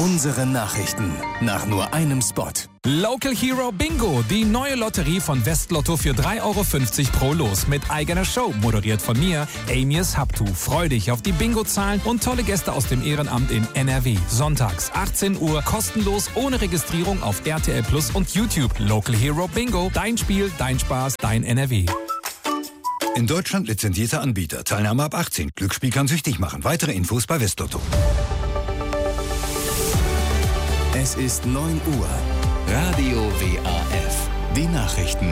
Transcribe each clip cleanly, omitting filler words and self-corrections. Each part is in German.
Unsere Nachrichten nach nur einem Spot. Local Hero Bingo, die neue Lotterie von Westlotto für 3,50 € pro Los mit eigener Show, moderiert von mir, Amias Haptu. Freu dich auf die Bingo-Zahlen und tolle Gäste aus dem Ehrenamt in NRW. Sonntags 18 Uhr, kostenlos, ohne Registrierung auf RTL Plus und YouTube. Local Hero Bingo, dein Spiel, dein Spaß, dein NRW. In Deutschland lizenzierter Anbieter. Teilnahme ab 18. Glücksspiel kann süchtig machen. Weitere Infos bei Westlotto. Es ist 9 Uhr. Radio WAF. Die Nachrichten.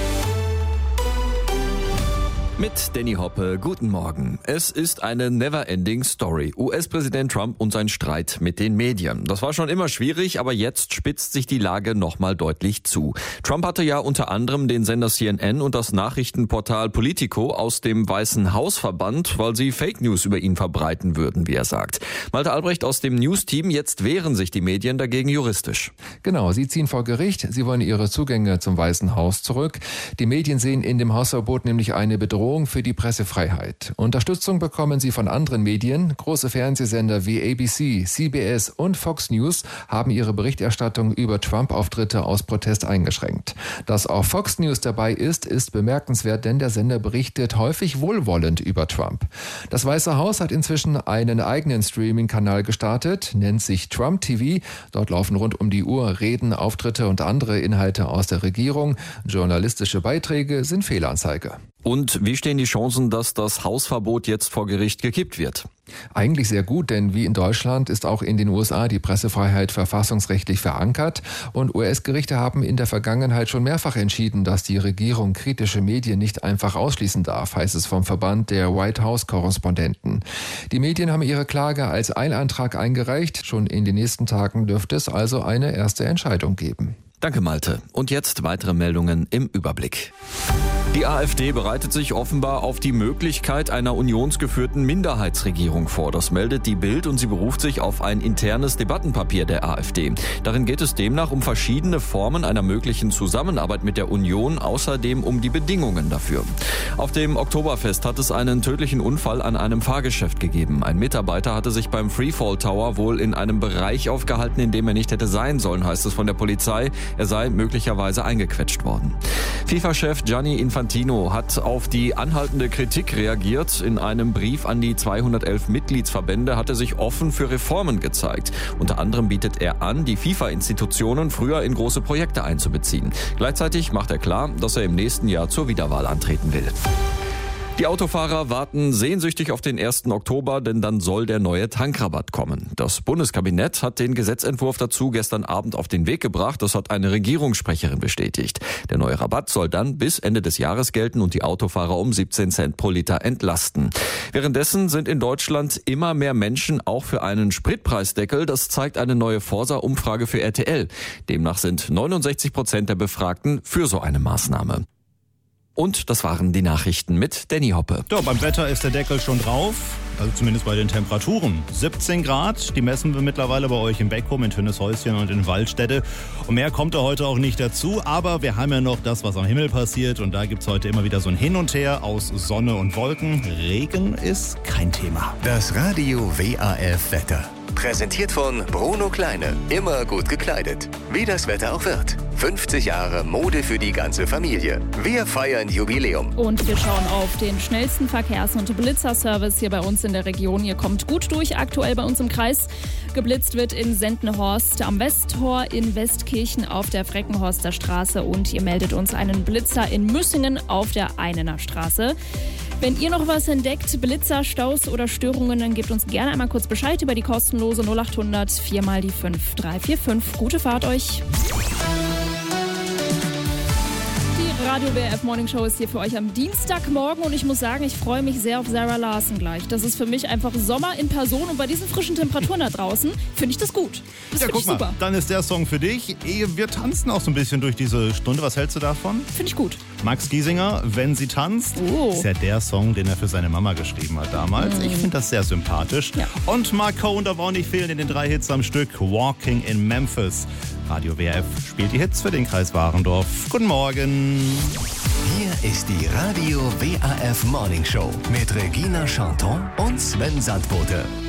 Mit Danny Hoppe, guten Morgen. Es ist eine never-ending Story. US-Präsident Trump und sein Streit mit den Medien. Das war schon immer schwierig, aber jetzt spitzt sich die Lage nochmal deutlich zu. Trump hatte ja unter anderem den Sender CNN und das Nachrichtenportal Politico aus dem Weißen Haus verbannt, weil sie Fake News über ihn verbreiten würden, wie er sagt. Malte Albrecht aus dem News-Team, jetzt wehren sich die Medien dagegen juristisch. Genau, sie ziehen vor Gericht, sie wollen ihre Zugänge zum Weißen Haus zurück. Die Medien sehen in dem Hausverbot nämlich eine Bedrohung für die Pressefreiheit. Unterstützung bekommen sie von anderen Medien. Große Fernsehsender wie ABC, CBS und Fox News haben ihre Berichterstattung über Trump-Auftritte aus Protest eingeschränkt. Dass auch Fox News dabei ist bemerkenswert, denn der Sender berichtet häufig wohlwollend über Trump. Das Weiße Haus hat inzwischen einen eigenen Streaming-Kanal gestartet, nennt sich Trump TV. Dort laufen rund um die Uhr Reden, Auftritte und andere Inhalte aus der Regierung. Journalistische Beiträge sind Fehlanzeige. Und wie stehen die Chancen, dass das Hausverbot jetzt vor Gericht gekippt wird? Eigentlich sehr gut, denn wie in Deutschland ist auch in den USA die Pressefreiheit verfassungsrechtlich verankert. Und US-Gerichte haben in der Vergangenheit schon mehrfach entschieden, dass die Regierung kritische Medien nicht einfach ausschließen darf, heißt es vom Verband der White House-Korrespondenten. Die Medien haben ihre Klage als Eilantrag eingereicht. Schon in den nächsten Tagen dürfte es also eine erste Entscheidung geben. Danke, Malte. Und jetzt weitere Meldungen im Überblick. Die AfD bereitet sich offenbar auf die Möglichkeit einer unionsgeführten Minderheitsregierung vor. Das meldet die Bild und sie beruft sich auf ein internes Debattenpapier der AfD. Darin geht es demnach um verschiedene Formen einer möglichen Zusammenarbeit mit der Union, außerdem um die Bedingungen dafür. Auf dem Oktoberfest hat es einen tödlichen Unfall an einem Fahrgeschäft gegeben. Ein Mitarbeiter hatte sich beim Freefall Tower wohl in einem Bereich aufgehalten, in dem er nicht hätte sein sollen, heißt es von der Polizei. Er sei möglicherweise eingequetscht worden. FIFA-Chef Gianni Infantino hat auf die anhaltende Kritik reagiert. In einem Brief an die 211 Mitgliedsverbände hat er sich offen für Reformen gezeigt. Unter anderem bietet er an, die FIFA-Institutionen früher in große Projekte einzubeziehen. Gleichzeitig macht er klar, dass er im nächsten Jahr zur Wiederwahl antreten will. Die Autofahrer warten sehnsüchtig auf den 1. Oktober, denn dann soll der neue Tankrabatt kommen. Das Bundeskabinett hat den Gesetzentwurf dazu gestern Abend auf den Weg gebracht. Das hat eine Regierungssprecherin bestätigt. Der neue Rabatt soll dann bis Ende des Jahres gelten und die Autofahrer um 17 Cent pro Liter entlasten. Währenddessen sind in Deutschland immer mehr Menschen auch für einen Spritpreisdeckel. Das zeigt eine neue Forsa-Umfrage für RTL. Demnach sind 69% der Befragten für so eine Maßnahme. Und das waren die Nachrichten mit Danny Hoppe. Ja, beim Wetter ist der Deckel schon drauf, also zumindest bei den Temperaturen. 17 Grad, die messen wir mittlerweile bei euch in Beckum, in Töneshäuschen und in Waldstätte. Und mehr kommt da heute auch nicht dazu, aber wir haben ja noch das, was am Himmel passiert. Und da gibt's heute immer wieder so ein Hin und Her aus Sonne und Wolken. Regen ist kein Thema. Das Radio WAF Wetter. Präsentiert von Bruno Kleine. Immer gut gekleidet. Wie das Wetter auch wird. 50 Jahre Mode für die ganze Familie. Wir feiern Jubiläum. Und wir schauen auf den schnellsten Verkehrs- und Blitzerservice hier bei uns in der Region. Ihr kommt gut durch, aktuell bei uns im Kreis. Geblitzt wird in Sendenhorst am Westtor, in Westkirchen auf der Freckenhorster Straße und ihr meldet uns einen Blitzer in Müssingen auf der Einener Straße. Wenn ihr noch was entdeckt, Blitzer, Staus oder Störungen, dann gebt uns gerne einmal kurz Bescheid über die kostenlose 0800 4 mal die 5345. Gute Fahrt euch. Die Radio WRF Morning Show ist hier für euch am Dienstagmorgen und ich muss sagen, ich freue mich sehr auf Sarah Larsen gleich. Das ist für mich einfach Sommer in Person und bei diesen frischen Temperaturen da draußen finde ich das gut. Das ja, finde ich super. Dann ist der Song für dich. Wir tanzen auch so ein bisschen durch diese Stunde. Was hältst du davon? Finde ich gut. Max Giesinger, Wenn sie tanzt, ist ja der Song, den er für seine Mama geschrieben hat damals. Ich finde das sehr sympathisch. Ja. Und Mark Cohn darf auch nicht fehlen in den 3 Hits am Stück. Walking in Memphis. Radio WRF spielt die Hits für den Kreis Warendorf. Guten Morgen. Hier ist die Radio WAF Morning Show mit Regina Chanton und Sven Sandbote.